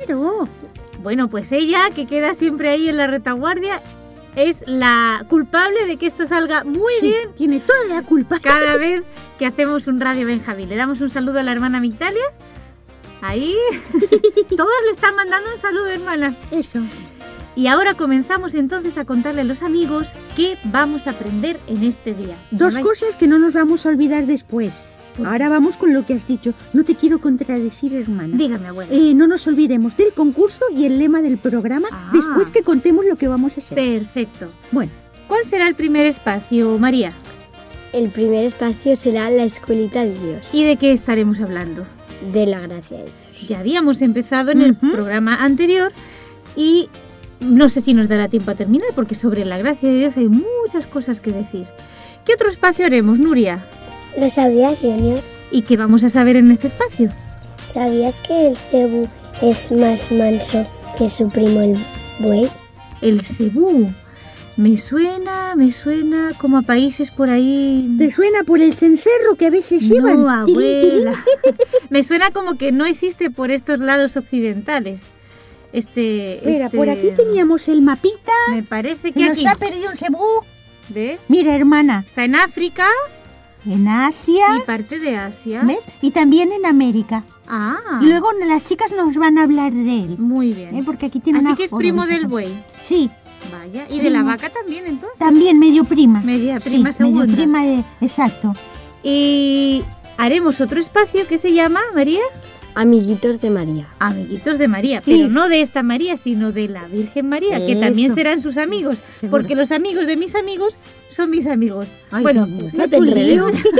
Claro. Bueno, pues ella, que queda siempre ahí en la retaguardia, es la culpable de que esto salga muy bien. Tiene toda la culpa. Cada vez que hacemos un Radio Benjamín. Le damos un saludo a la hermana Migdalia. Ahí. Todos le están mandando un saludo, hermana. Eso. Y ahora comenzamos entonces a contarle a los amigos qué vamos a aprender en este día. Dos cosas que no nos vamos a olvidar después. Ahora vamos con lo que has dicho. No te quiero contradecir, hermana. Dígame, abuela. No nos olvidemos del concurso y el lema del programa después que contemos lo que vamos a hacer. Perfecto. Bueno. ¿Cuál será el primer espacio, María? El primer espacio será la escuelita de Dios. ¿Y de qué estaremos hablando? De la gracia de Dios. Ya habíamos empezado en el programa anterior y no sé si nos dará tiempo a terminar porque sobre la gracia de Dios hay muchas cosas que decir. ¿Qué otro espacio haremos, Nuria? ¿Lo sabías, Junior? ¿Y qué vamos a saber en este espacio? ¿Sabías que el cebú es más manso que su primo el buey? El cebú. Me suena como a países por ahí... ¿Te suena por el cencerro que a veces llevan? No, abuela. Me suena como que no existe por estos lados occidentales. Mira, por aquí teníamos el mapita. Me parece que aquí... nos ha perdido un cebú. ¿Ve? Mira, hermana. Está en África. En Asia. Y parte de Asia. ¿Ves? Y también en América. Ah. Y luego las chicas nos van a hablar de él. Muy bien. Porque aquí tiene Así que es primo del buey. Sí. Vaya. ¿Y de la vaca también, entonces? También medio prima. Media prima segunda. Medio prima, exacto. Y haremos otro espacio que se llama, María... Amiguitos de María. Amiguitos de María, pero no de esta María, sino de la Virgen María, que también serán sus amigos, porque los amigos de mis amigos son mis amigos. Ay, bueno, no te enredes.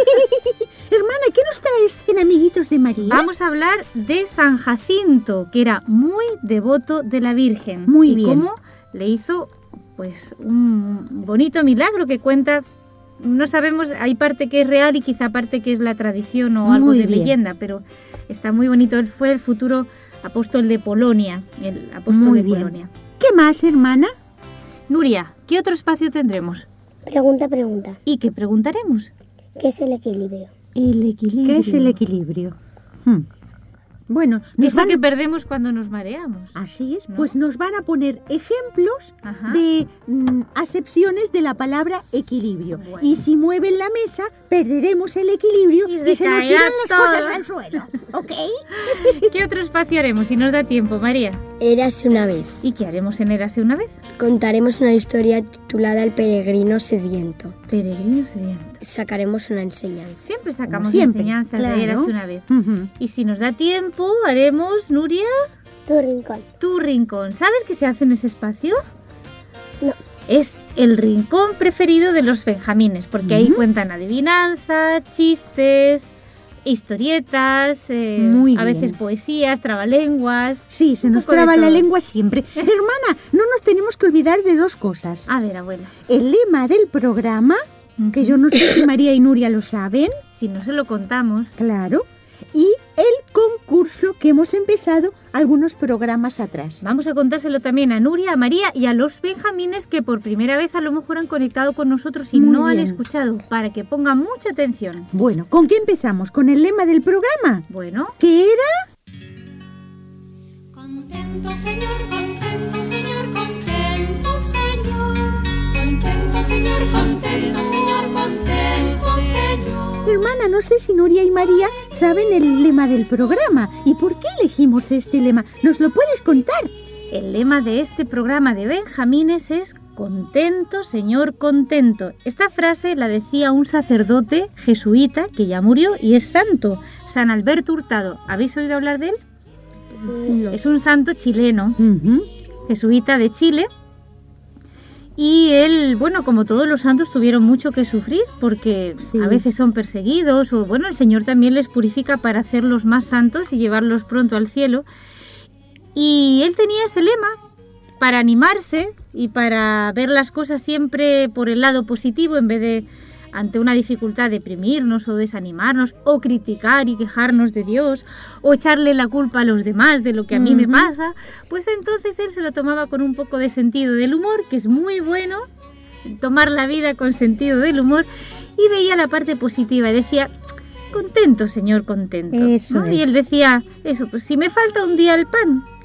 Hermana, ¿qué nos traes en Amiguitos de María? Vamos a hablar de San Jacinto, que era muy devoto de la Virgen. Muy bien. Y cómo le hizo pues un bonito milagro que cuenta. No sabemos, hay parte que es real y quizá parte que es la tradición o algo de leyenda, pero está muy bonito. Él fue el futuro apóstol de Polonia, el apóstol de Polonia. ¿Qué más, hermana? Nuria, ¿qué otro espacio tendremos? Pregunta. ¿Y qué preguntaremos? ¿Qué es el equilibrio? El equilibrio. ¿Qué es el equilibrio? Bueno, eso que perdemos cuando nos mareamos. Así es, ¿no? Pues nos van a poner ejemplos de acepciones de la palabra equilibrio. Bueno. Y si mueven la mesa, perderemos el equilibrio y se nos irán las cosas al suelo. ¿Ok? ¿Qué otro espacio haremos si nos da tiempo, María? Érase una vez. ¿Y qué haremos en Érase una vez? Contaremos una historia titulada El peregrino sediento. Peregrino sediento. Sacaremos una enseñanza. Siempre sacamos enseñanzas de Érase una vez. Y si nos da tiempo, haremos, Nuria... Tu rincón. Tu rincón. ¿Sabes qué se hace en ese espacio? No. Es el rincón preferido de los benjamines, porque ahí cuentan adivinanzas, chistes, historietas, a veces poesías, trabalenguas. Sí, se nos traba la lengua siempre. Hermana, no nos tenemos que olvidar de dos cosas. A ver, abuela. El lema del programa, que yo no sé si María y Nuria lo saben. Si no se lo contamos. Claro. Y el concurso que hemos empezado algunos programas atrás. Vamos a contárselo también a Nuria, a María y a los benjamines que por primera vez a lo mejor han conectado con nosotros y no han escuchado, para que pongan mucha atención. Bueno, ¿con qué empezamos? ¿Con el lema del programa? Bueno. ¿Qué era? Contento Señor, contento Señor, contento Señor. Contento Señor, contento Señor, contento Señor. Hermana, no sé si Nuria y María saben el lema del programa. ¿Y por qué elegimos este lema? ¿Nos lo puedes contar? El lema de este programa de benjamines es contento Señor, contento. Esta frase la decía un sacerdote jesuita que ya murió y es santo, San Alberto Hurtado. ¿Habéis oído hablar de él? No. Es un santo chileno, jesuita de Chile. Y él, bueno, como todos los santos, tuvieron mucho que sufrir porque a veces son perseguidos o, bueno, el Señor también les purifica para hacerlos más santos y llevarlos pronto al cielo. Y él tenía ese lema para animarse y para ver las cosas siempre por el lado positivo en vez de, ante una dificultad, deprimirnos o desanimarnos o criticar y quejarnos de Dios o echarle la culpa a los demás de lo que a mí me pasa. Pues entonces él se lo tomaba con un poco de sentido del humor, que es muy bueno, tomar la vida con sentido del humor, y veía la parte positiva y decía, contento Señor, contento. Eso ¿no? Y él decía, eso, pues si me falta un día el pan,